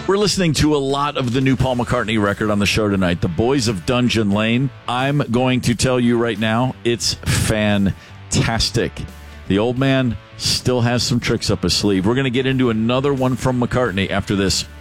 We're listening to a lot of the new Paul McCartney record on the show tonight, The Boys of Dungeon Lane. I'm going to tell you right now, it's fantastic. The old man still has some tricks up his sleeve. We're going to get into another one from McCartney after this